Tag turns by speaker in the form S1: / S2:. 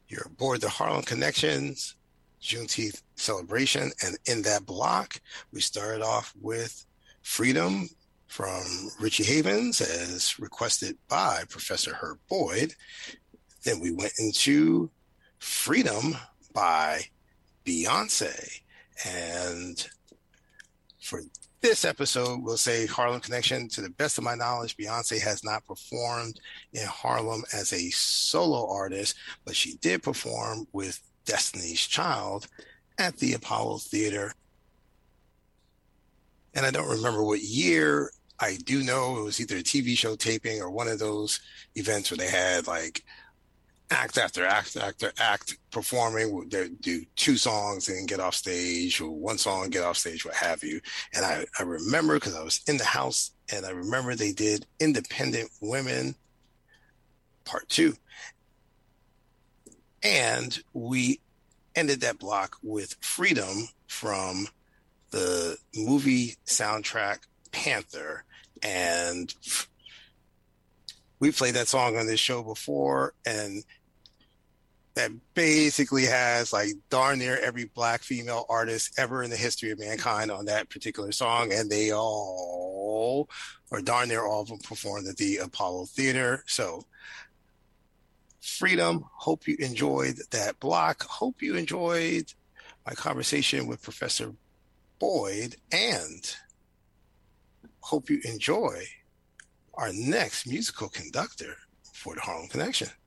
S1: You're aboard the Harlem Connections Juneteenth celebration. And in that block, we started off with Freedom from Richie Havens, as requested by Professor Herb Boyd. Then we went into Freedom by Beyonce. And for this episode, we'll say Harlem Connection. To the best of my knowledge, Beyonce has not performed in Harlem as a solo artist, but she did perform with Destiny's Child at the Apollo Theater. And I don't remember what year. I do know it was either a TV show taping or one of those events where they had like act after act after act performing. They do two songs and get off stage, or one song and get off stage, what have you. And I remember because I was in the house, and I remember they did Independent Women Part 2. And we ended that block with Freedom from the movie soundtrack Panther. And we played that song on this show before, and that basically has like darn near every Black female artist ever in the history of mankind on that particular song, and they all, or darn near all of them, performed at the Apollo Theater. So Freedom, hope you enjoyed that block. Hope you enjoyed my conversation with Professor Boyd, and hope you enjoy our next musical conductor for the Harlem Connection.